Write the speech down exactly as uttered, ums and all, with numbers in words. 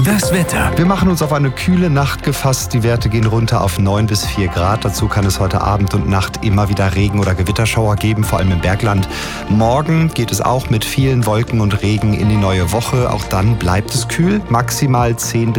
Das Wetter. Wir machen uns auf eine kühle Nacht gefasst. Die Werte gehen runter auf neun bis vier Grad. Dazu kann es heute Abend und Nacht immer wieder Regen- oder Gewitterschauer geben, vor allem im Bergland. Morgen geht es auch mit vielen Wolken und Regen in die neue Woche. Auch dann bleibt es kühl, maximal zehn bis